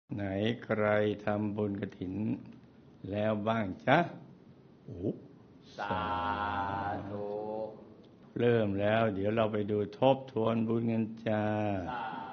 ไหนใครทำบุญกฐินแล้วบ้างจ๊ะโอ้สาธุเริ่มแล้วเดี๋ยวเราไปดูทบทวนบุญกันจ้า